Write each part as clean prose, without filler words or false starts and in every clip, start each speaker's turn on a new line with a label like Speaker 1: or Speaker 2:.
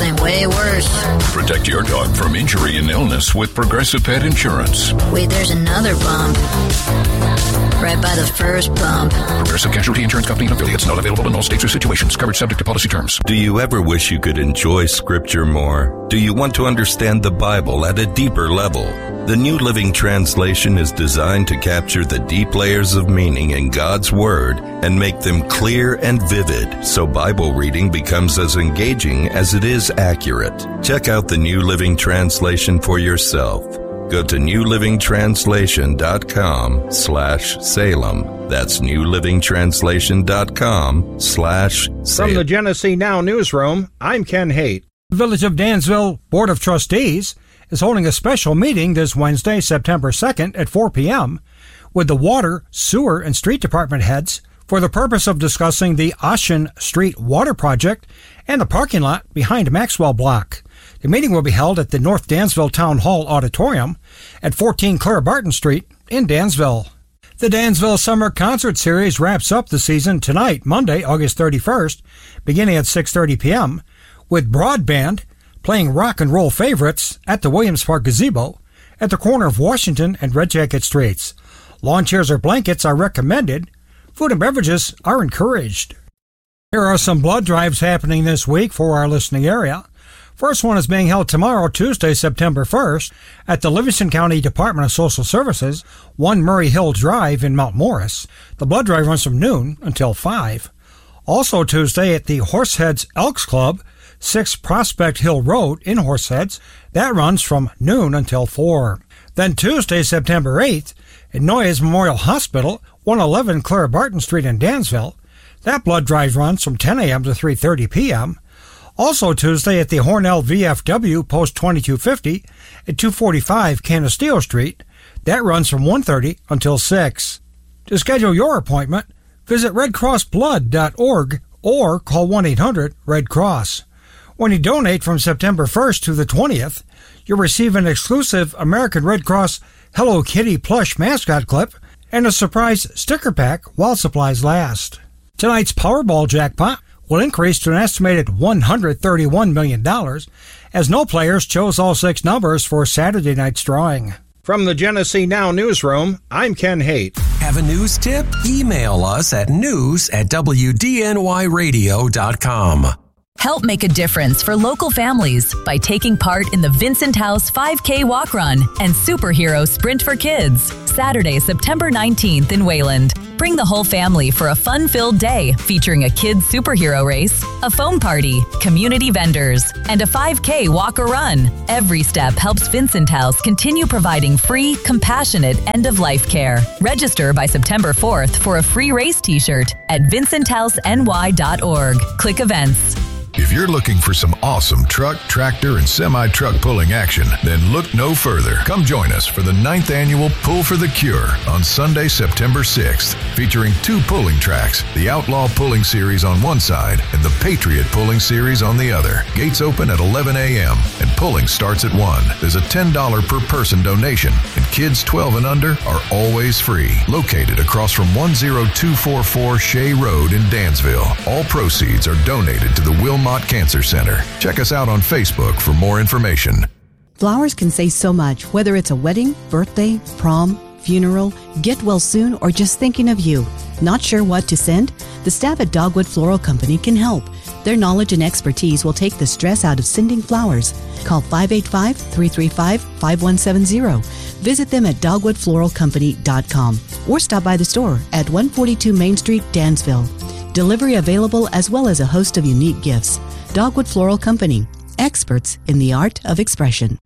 Speaker 1: something way worse.
Speaker 2: Protect your dog from injury and illness with Progressive Pet Insurance.
Speaker 1: Wait, there's another bump. Right by the first bump.
Speaker 2: Progressive Casualty Insurance Company and affiliates. Not available in all states or situations. Coverage subject to policy terms.
Speaker 3: Do you ever wish you could enjoy Scripture more? Do you want to understand the Bible at a deeper level? The New Living Translation is designed to capture the deep layers of meaning in God's Word and make them clear and vivid, so Bible reading becomes as engaging as it is accurate. Check out the New Living Translation for yourself. Go to newlivingtranslation.com/Salem. That's newlivingtranslation.com/Salem.
Speaker 4: From the Genesee Now newsroom, I'm Ken Haight. The Village of Dansville Board of Trustees is holding a special meeting this Wednesday, September 2nd at 4 p.m. with the Water, Sewer, and Street Department heads for the purpose of discussing the Ocean Street Water Project and the parking lot behind Maxwell Block. The meeting will be held at the North Dansville Town Hall Auditorium at 14 Clara Barton Street in Dansville. The Dansville Summer Concert Series wraps up the season tonight, Monday, August 31st, beginning at 6:30 p.m., with Broadband playing rock and roll favorites at the Williams Park Gazebo at the corner of Washington and Red Jacket Streets. Lawn chairs or blankets are recommended. Food and beverages are encouraged. Here are some blood drives happening this week for our listening area. First one is being held tomorrow, Tuesday, September 1st, at the Livingston County Department of Social Services, 1 Murray Hill Drive in Mount Morris. The blood drive runs from noon until 5. Also Tuesday at the Horseheads Elks Club, 6 Prospect Hill Road in Horseheads. That runs from noon until 4. Then Tuesday, September 8th, at Noyes Memorial Hospital, 111 Clara Barton Street in Dansville. That blood drive runs from 10 a.m. to 3:30 p.m. Also Tuesday at the Hornell VFW Post 2250 at 245 Canisteo Street. That runs from 1:30 until 6. To schedule your appointment, visit redcrossblood.org or call 1-800-RED-CROSS. When you donate from September 1st to the 20th, you'll receive an exclusive American Red Cross Hello Kitty plush mascot clip and a surprise sticker pack while supplies last. Tonight's Powerball jackpot will increase to an estimated $131 million as no players chose all 6 numbers for Saturday night's drawing. From the Genesee Now newsroom, I'm Ken Haight.
Speaker 5: Have a news tip? Email us at news@wdnyradio.com.
Speaker 6: Help make a difference for local families by taking part in the Vincent House 5K Walk Run and Superhero Sprint for Kids, Saturday, September 19th in Wayland. Bring the whole family for a fun-filled day featuring a kids' superhero race, a foam party, community vendors, and a 5K walk or run. Every step helps Vincent House continue providing free, compassionate end-of-life care. Register by September 4th for a free race t-shirt at vincenthouseny.org. Click events.
Speaker 7: If you're looking for some awesome truck, tractor, and semi-truck pulling action, then look no further. Come join us for the 9th annual Pull for the Cure on Sunday, September 6th, featuring 2 pulling tracks, the Outlaw Pulling Series on one side and the Patriot Pulling Series on the other. Gates open at 11 a.m. and pulling starts at 1. There's a $10 per person donation, and kids 12 and under are always free. Located across from 10244 Shea Road in Dansville. All proceeds are donated to the Wilmot Cancer Center. Check us out on Facebook for more information.
Speaker 8: Flowers can say so much, whether it's a wedding, birthday, prom, funeral, get well soon, or just thinking of you. Not sure what to send? The staff at Dogwood Floral Company can help. Their knowledge and expertise will take the stress out of sending flowers. Call 585-335-5170. Visit them at dogwoodfloralcompany.com or stop by the store at 142 Main Street, Dansville. Delivery available as well as a host of unique gifts. Dogwood Floral Company, experts in the art of expression.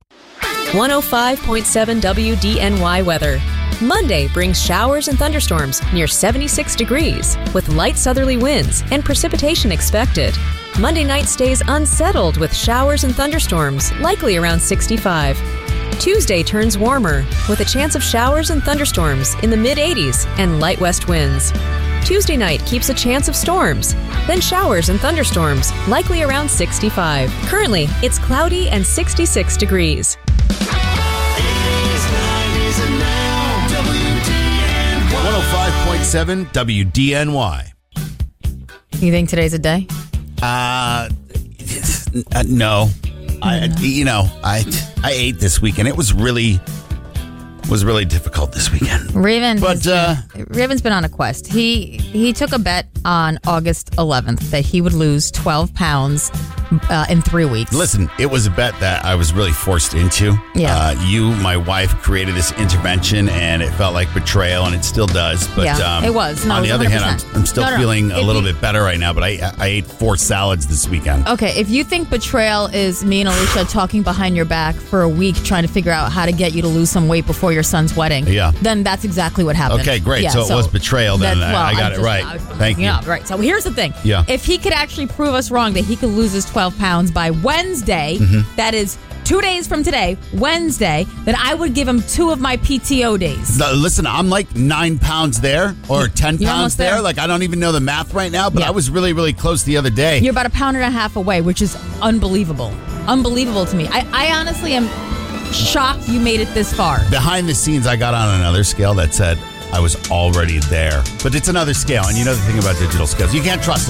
Speaker 9: 105.7 WDNY weather. Monday brings showers and thunderstorms near 76 degrees with light southerly winds and precipitation expected. Monday night stays unsettled with showers and thunderstorms, likely around 65. Tuesday turns warmer with a chance of showers and thunderstorms in the mid-80s and light west winds. Tuesday night keeps a chance of storms, then showers and thunderstorms, likely around 65. Currently, it's cloudy and 66 degrees.
Speaker 10: 105.7 WDNY.
Speaker 11: You think today's a day?
Speaker 10: No. I ate this weekend. It was really difficult this weekend.
Speaker 11: Raven's been on a quest. He took a bet on August 11th that he would lose 12 pounds in 3 weeks.
Speaker 10: Listen, it was a bet that I was really forced into.
Speaker 11: Yeah.
Speaker 10: My wife, created this intervention, and it felt like betrayal, and it still does. But
Speaker 11: it was. No,
Speaker 10: on the other hand, I'm still feeling a little bit better right now, but I ate 4 salads this weekend.
Speaker 11: Okay, if you think betrayal is me and Alicia talking behind your back for a week trying to figure out how to get you to lose some weight before your son's wedding, then that's exactly what happened.
Speaker 10: Okay, great.
Speaker 11: Yeah,
Speaker 10: so it was betrayal then. I got it right. Thank you.
Speaker 11: Yeah, right. So here's the thing.
Speaker 10: Yeah.
Speaker 11: If he could actually prove us wrong that he could lose his 12 pounds by Wednesday, that is 2 days from today, Wednesday, then I would give him 2 of my PTO days.
Speaker 10: Listen, I'm like 9 pounds there or 10 pounds there. Like, I don't even know the math right now, but I was really, really close the other day.
Speaker 11: You're about 1.5 pounds away, which is unbelievable. Unbelievable to me. I honestly am shocked you made it this far.
Speaker 10: Behind the scenes, I got on another scale that said I was already there. But it's another scale, and you know the thing about digital scales. You can't trust them.